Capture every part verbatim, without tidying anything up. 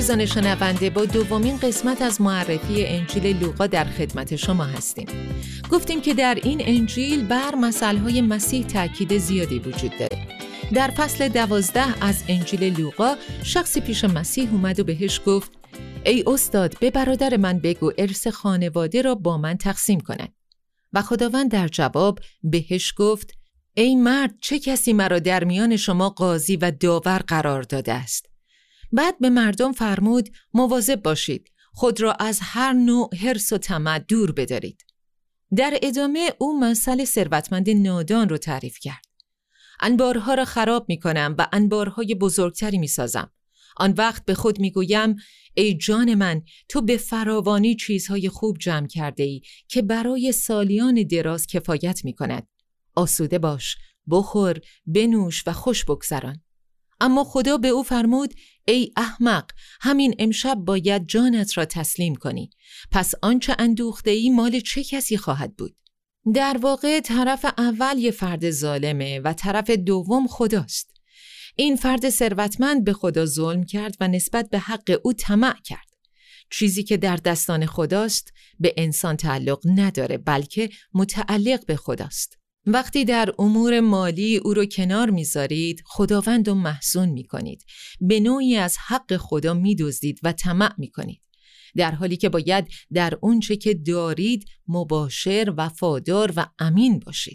عزیزان شنونده، با دومین قسمت از معرفی انجیل لوقا در خدمت شما هستیم. گفتیم که در این انجیل بر مسائل مسیح تاکید زیادی وجود داره. در فصل دوازده از انجیل لوقا شخصی پیش مسیح اومد و بهش گفت: ای استاد، به برادر من بگو ارث خانواده را با من تقسیم کند. و خداوند در جواب بهش گفت: ای مرد، چه کسی مرا در میان شما قاضی و داور قرار داده است؟ بعد به مردم فرمود: مواظب باشید، خود را از هر نوع حرص و طمع دور بدارید. در ادامه او مثل ثروتمند نادان رو تعریف کرد. انبارها را خراب می کنم و انبارهای بزرگتری می سازم. آن وقت به خود می گویم: ای جان من، تو به فراوانی چیزهای خوب جمع کرده ای که برای سالیان دراز کفایت می کند. آسوده باش، بخور، بنوش و خوش بگذران. اما خدا به او فرمود: ای احمق، همین امشب باید جانت را تسلیم کنی. پس آنچه اندوخته ای مال چه کسی خواهد بود؟ در واقع طرف اول یه فرد ظالمه و طرف دوم خداست. این فرد ثروتمند به خدا ظلم کرد و نسبت به حق او طمع کرد. چیزی که در دستان خداست به انسان تعلق نداره، بلکه متعلق به خداست. وقتی در امور مالی او رو کنار میذارید، خداوند رو محزون میکنید. به نوعی از حق خدا میدزدید و طمع میکنید، در حالی که باید در اونچه که دارید مباشر، وفادار و امین باشید.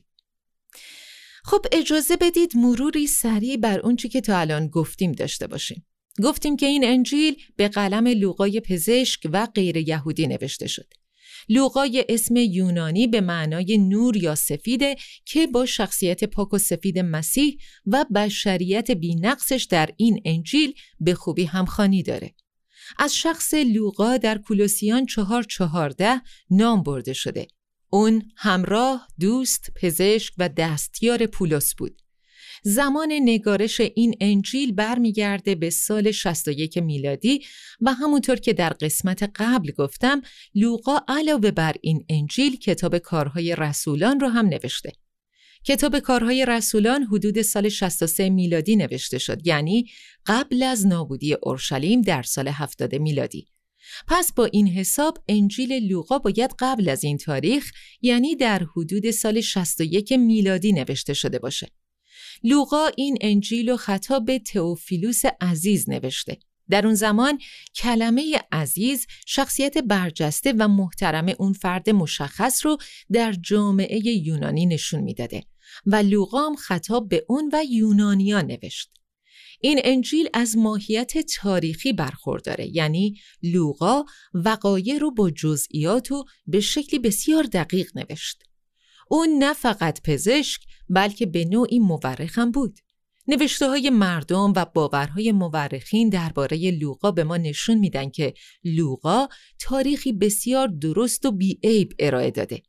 خب اجازه بدید مروری سریع بر اونچه که تا الان گفتیم داشته باشیم. گفتیم که این انجیل به قلم لوقای پزشک و غیر یهودی نوشته شد. لوقای اسم یونانی به معنای نور یا سفیده که با شخصیت پاک و سفید مسیح و بشریت بی‌نقصش در این انجیل به خوبی همخوانی داره. از شخص لوقا در کولوسیان چهار چهارده نام برده شده. اون همراه، دوست، پزشک و دستیار پولس بود. زمان نگارش این انجیل برمیگرده به سال شصت و یک میلادی و همونطور که در قسمت قبل گفتم، لوقا علاوه بر این انجیل کتاب کارهای رسولان رو هم نوشته. کتاب کارهای رسولان حدود سال شصت و سه میلادی نوشته شد، یعنی قبل از نابودی اورشلیم در سال هفتاد میلادی. پس با این حساب انجیل لوقا باید قبل از این تاریخ، یعنی در حدود سال شصت و یک میلادی نوشته شده باشه. لوقا این انجیل رو خطاب به تئوفیلوس عزیز نوشته. در اون زمان کلمه عزیز شخصیت برجسته و محترم اون فرد مشخص رو در جامعه یونانی نشون میداده و لوقا هم خطاب به اون و یونانیان نوشت. این انجیل از ماهیت تاریخی برخورداره، یعنی لوقا وقایع رو با جزئیات و به شکلی بسیار دقیق نوشت. اون نه فقط پزشک بلکه به نوعی مورخ هم بود. نوشته‌های مردم و باورهای مورخین درباره لوقا به ما نشون میدن که لوقا تاریخی بسیار درست و بی‌عیب ارائه داده.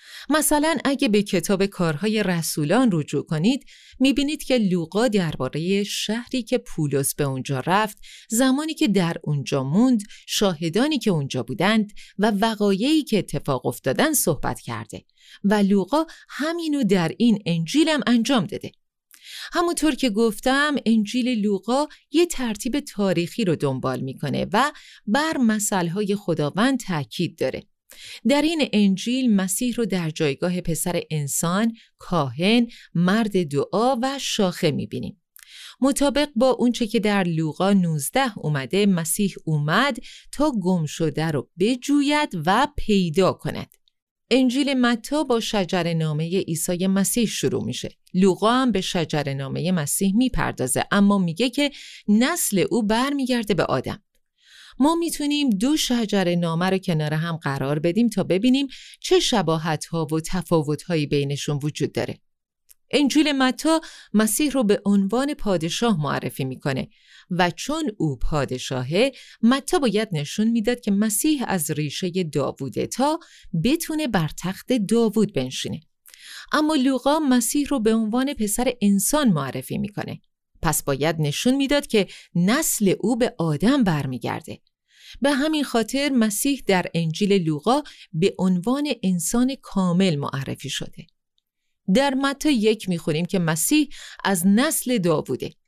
مثلا اگه به کتاب کارهای رسولان رجوع کنید، میبینید که لوقا درباره شهری که پولس به اونجا رفت، زمانی که در اونجا موند، شاهدانی که اونجا بودند و وقایعی که اتفاق افتادن صحبت کرده و لوقا همینو در این انجیل هم انجام داده. همونطور که گفتم، انجیل لوقا یه ترتیب تاریخی رو دنبال میکنه و بر مسائل خداوند تاکید داره. در این انجیل مسیح رو در جایگاه پسر انسان، کاهن، مرد دعا و شاخه میبینیم. مطابق با اونچه که در لوقا نوزده اومده، مسیح اومد تا گم شده رو بجوید و پیدا کند. انجیل متی با شجره‌نامه عیسی مسیح شروع میشه. لوقا هم به شجره‌نامه مسیح میپردازه، اما میگه که نسل او برمیگرده به آدم. ما میتونیم دو شجره‌نامه رو کنار هم قرار بدیم تا ببینیم چه شباهت‌ها و تفاوت‌هایی بینشون وجود داره. انجیل متی مسیح رو به عنوان پادشاه معرفی میکنه و چون او پادشاهه، متی باید نشون میداد که مسیح از ریشه داووده تا بتونه بر تخت داوود بنشینه. اما لوقا مسیح رو به عنوان پسر انسان معرفی میکنه. پس باید نشون میداد که نسل او به آدم برمیگرده. به همین خاطر مسیح در انجیل لوقا به عنوان انسان کامل معرفی شده. در متی یک میخونیم که مسیح از نسل داووده.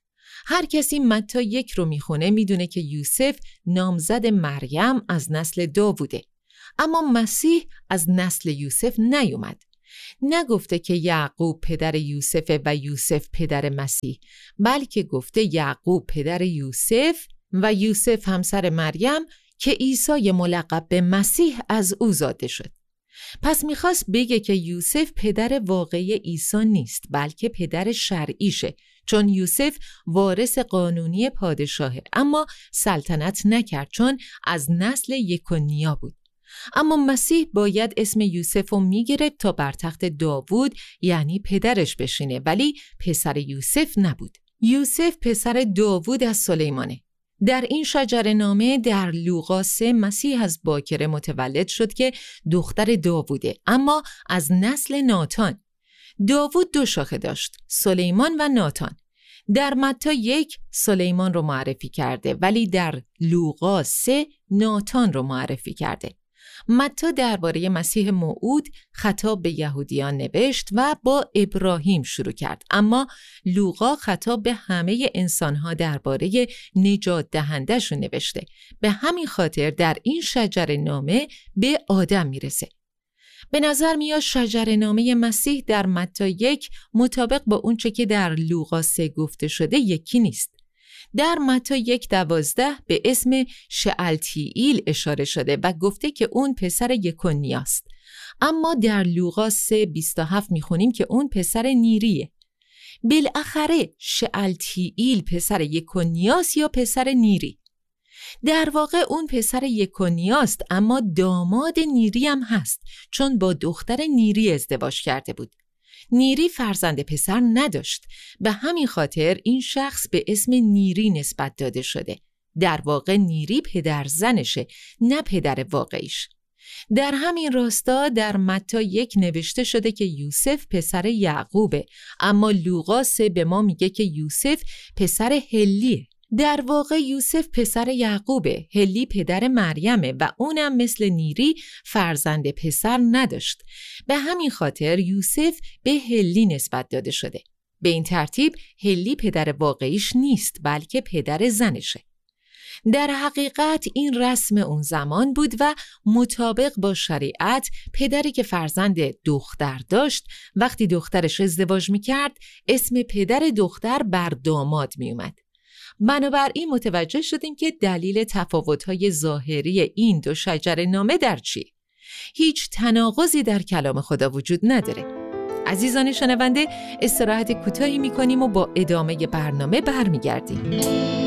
هر کسی متی یک رو میخونه میدونه که یوسف نامزد مریم از نسل داووده، اما مسیح از نسل یوسف نیومد. نگفته که یعقوب پدر یوسف و یوسف پدر مسیح، بلکه گفته یعقوب پدر یوسف و یوسف همسر مریم که عیسی ملقب به مسیح از او زاده شد. پس میخواست بگه که یوسف پدر واقعی عیسی نیست، بلکه پدر شرعیشه، چون یوسف وارث قانونی پادشاهه، اما سلطنت نکرد چون از نسل یکونیا بود. اما مسیح باید اسم یوسف رو میگرفت تا بر تخت داوود یعنی پدرش بشینه، ولی پسر یوسف نبود. یوسف پسر داوود از سلیمانه. در این شجره نامه در لوقا سه مسیح از باکره متولد شد که دختر داووده، اما از نسل ناتان. داوود دو شاخه داشت، سلیمان و ناتان. در متی یک سلیمان رو معرفی کرده، ولی در لوقا سه ناتان رو معرفی کرده. متی درباره مسیح موعود خطاب به یهودیان نوشت و با ابراهیم شروع کرد، اما لوقا خطاب به همه انسانها درباره نجات دهنده‌شون نوشته. به همین خاطر در این شجره نامه به آدم میرسه. به نظر میاد شجره نامه مسیح در متی یک مطابق با اونچه که در لوقا سه گفته شده یکی نیست. در متی یک دوازده به اسم شعلتیئیل اشاره شده و گفته که اون پسر یکونیاست، اما در لوقا سه بیست و هفت میخونیم که اون پسر نیریه. بالاخره شعلتیئیل پسر یکونیاست یا پسر نیری؟ در واقع اون پسر یکونیاست، اما داماد نیری هم هست، چون با دختر نیری ازدواج کرده بود. نیری فرزند پسر نداشت، به همین خاطر این شخص به اسم نیری نسبت داده شده. در واقع نیری پدر زنشه، نه پدر واقعیش. در همین راستا در متی یک نوشته شده که یوسف پسر یعقوبه، اما لوقا سه به ما میگه که یوسف پسر هلیه. در واقع یوسف پسر یعقوبه، هلی پدر مریمه و اونم مثل نیری فرزند پسر نداشت. به همین خاطر یوسف به هلی نسبت داده شده. به این ترتیب هلی پدر واقعیش نیست، بلکه پدر زنشه. در حقیقت این رسم اون زمان بود و مطابق با شریعت پدری که فرزند دختر داشت وقتی دخترش ازدواج میکرد اسم پدر دختر بر داماد میومد. بنابراین متوجه شدیم که دلیل تفاوت‌های ظاهری این دو شجره نامه در چی؟ هیچ تناقضی در کلام خدا وجود نداره. عزیزان شنونده، استراحت کوتاهی می‌کنیم و با ادامه برنامه برمیگردیم.